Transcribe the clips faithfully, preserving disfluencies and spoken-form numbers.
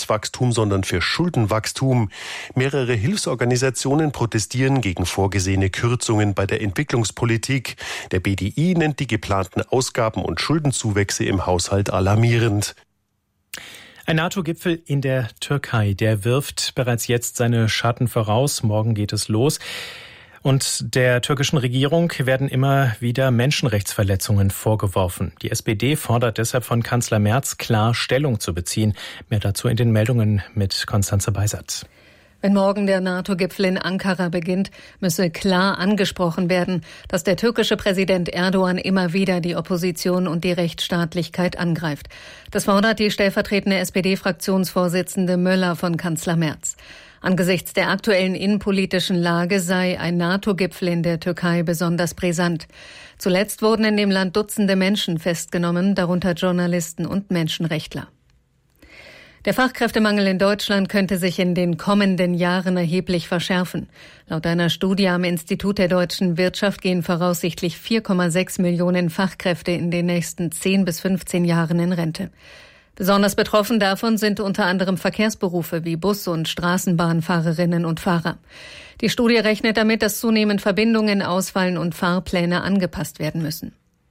Wirtschaftswachstum, sondern für Schuldenwachstum. Mehrere Hilfsorganisationen protestieren gegen vorgesehene Kürzungen bei der Entwicklungspolitik. Der B D I nennt die geplanten Ausgaben und Schuldenzuwächse im Haushalt alarmierend. Ein NATO-Gipfel in der Türkei, der wirft bereits jetzt seine Schatten voraus. Morgen geht es los. Und der türkischen Regierung werden immer wieder Menschenrechtsverletzungen vorgeworfen. Die S P D fordert deshalb von Kanzler Merz, klar Stellung zu beziehen. Mehr dazu in den Meldungen mit Konstanze Beisatz. Wenn morgen der NATO-Gipfel in Ankara beginnt, müsse klar angesprochen werden, dass der türkische Präsident Erdogan immer wieder die Opposition und die Rechtsstaatlichkeit angreift. Das fordert die stellvertretende S P D-Fraktionsvorsitzende Möller von Kanzler Merz. Angesichts der aktuellen innenpolitischen Lage sei ein NATO-Gipfel in der Türkei besonders brisant. Zuletzt wurden in dem Land Dutzende Menschen festgenommen, darunter Journalisten und Menschenrechtler. Der Fachkräftemangel in Deutschland könnte sich in den kommenden Jahren erheblich verschärfen. Laut einer Studie am Institut der deutschen Wirtschaft gehen voraussichtlich vier Komma sechs Millionen Fachkräfte in den nächsten zehn bis fünfzehn Jahren in Rente. Besonders betroffen davon sind unter anderem Verkehrsberufe wie Bus- und Straßenbahnfahrerinnen und Fahrer. Die Studie rechnet damit, dass zunehmend Verbindungen ausfallen und Fahrpläne angepasst werden müssen.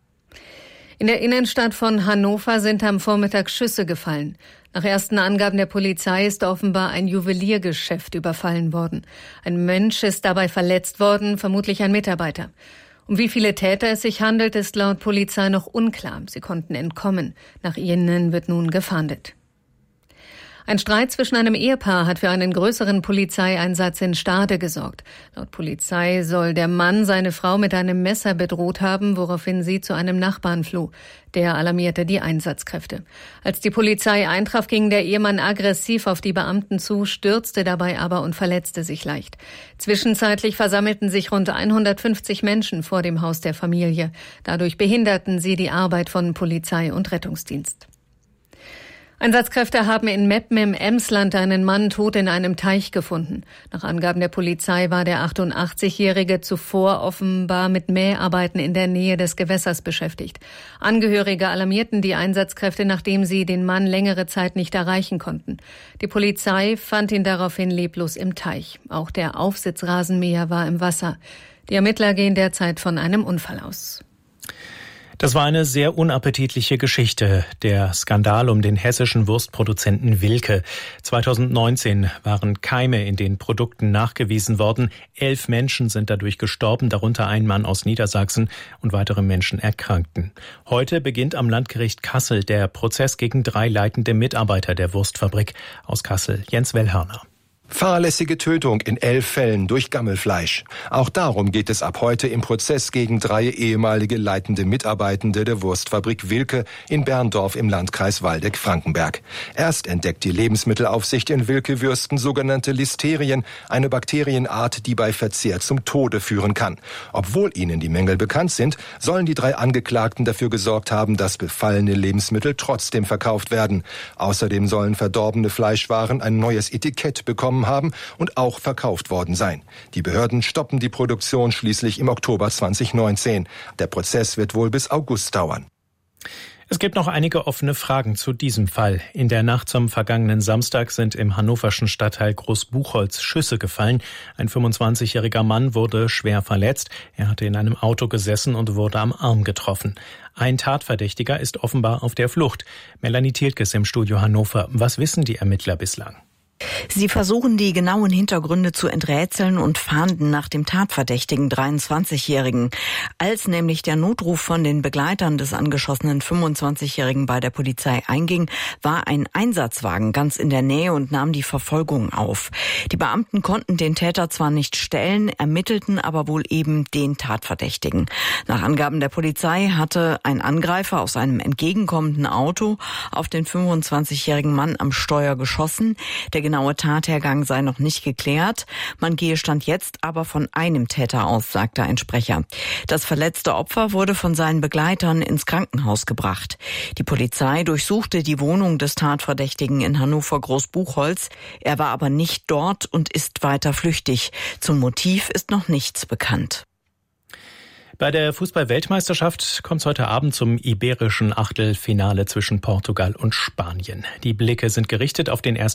In der Innenstadt von Hannover sind am Vormittag Schüsse gefallen. Nach ersten Angaben der Polizei ist offenbar ein Juweliergeschäft überfallen worden. Ein Mensch ist dabei verletzt worden, vermutlich ein Mitarbeiter. Um wie viele Täter es sich handelt, ist laut Polizei noch unklar. Sie konnten entkommen. Nach ihnen wird nun gefahndet. Ein Streit zwischen einem Ehepaar hat für einen größeren Polizeieinsatz in Stade gesorgt. Laut Polizei soll der Mann seine Frau mit einem Messer bedroht haben, woraufhin sie zu einem Nachbarn floh. Der alarmierte die Einsatzkräfte. Als die Polizei eintraf, ging der Ehemann aggressiv auf die Beamten zu, stürzte dabei aber und verletzte sich leicht. Zwischenzeitlich versammelten sich rund hundertfünfzig Menschen vor dem Haus der Familie. Dadurch behinderten sie die Arbeit von Polizei und Rettungsdienst. Einsatzkräfte haben in Meppen im Emsland einen Mann tot in einem Teich gefunden. Nach Angaben der Polizei war der achtundachtzig-Jährige zuvor offenbar mit Mäharbeiten in der Nähe des Gewässers beschäftigt. Angehörige alarmierten die Einsatzkräfte, nachdem sie den Mann längere Zeit nicht erreichen konnten. Die Polizei fand ihn daraufhin leblos im Teich. Auch der Aufsitzrasenmäher war im Wasser. Die Ermittler gehen derzeit von einem Unfall aus. Das war eine sehr unappetitliche Geschichte, der Skandal um den hessischen Wurstproduzenten Wilke. zweitausendneunzehn waren Keime in den Produkten nachgewiesen worden. Elf Menschen sind dadurch gestorben, darunter ein Mann aus Niedersachsen, und weitere Menschen erkrankten. Heute beginnt am Landgericht Kassel der Prozess gegen drei leitende Mitarbeiter der Wurstfabrik aus Kassel. Jens Wellhörner. Fahrlässige Tötung in elf Fällen durch Gammelfleisch. Auch darum geht es ab heute im Prozess gegen drei ehemalige leitende Mitarbeitende der Wurstfabrik Wilke in Berndorf im Landkreis Waldeck-Frankenberg. Erst entdeckt die Lebensmittelaufsicht in Wilke-Würsten sogenannte Listerien, eine Bakterienart, die bei Verzehr zum Tode führen kann. Obwohl ihnen die Mängel bekannt sind, sollen die drei Angeklagten dafür gesorgt haben, dass befallene Lebensmittel trotzdem verkauft werden. Außerdem sollen verdorbene Fleischwaren ein neues Etikett bekommen haben und auch verkauft worden sein. Die Behörden stoppen die Produktion schließlich im Oktober zweitausendneunzehn. Der Prozess wird wohl bis August dauern. Es gibt noch einige offene Fragen zu diesem Fall. In der Nacht zum vergangenen Samstag sind im hannoverschen Stadtteil Großbuchholz Schüsse gefallen. Ein fünfundzwanzigjähriger Mann wurde schwer verletzt. Er hatte in einem Auto gesessen und wurde am Arm getroffen. Ein Tatverdächtiger ist offenbar auf der Flucht. Melanie Thielkes im Studio Hannover. Was wissen die Ermittler bislang? Sie versuchen, die genauen Hintergründe zu enträtseln und fahnden nach dem tatverdächtigen dreiundzwanzigjährigen. Als nämlich der Notruf von den Begleitern des angeschossenen fünfundzwanzigjährigen bei der Polizei einging, war ein Einsatzwagen ganz in der Nähe und nahm die Verfolgung auf. Die Beamten konnten den Täter zwar nicht stellen, ermittelten aber wohl eben den Tatverdächtigen. Nach Angaben der Polizei hatte ein Angreifer aus einem entgegenkommenden Auto auf den fünfundzwanzigjährigen Mann am Steuer geschossen. Der genaue Tathergang sei noch nicht geklärt. Man gehe Stand jetzt aber von einem Täter aus, sagte ein Sprecher. Das verletzte Opfer wurde von seinen Begleitern ins Krankenhaus gebracht. Die Polizei durchsuchte die Wohnung des Tatverdächtigen in Hannover-Großbuchholz. Er war aber nicht dort und ist weiter flüchtig. Zum Motiv ist noch nichts bekannt. Bei der Fußball-Weltmeisterschaft kommt es heute Abend zum iberischen Achtelfinale zwischen Portugal und Spanien. Die Blicke sind gerichtet auf den ersten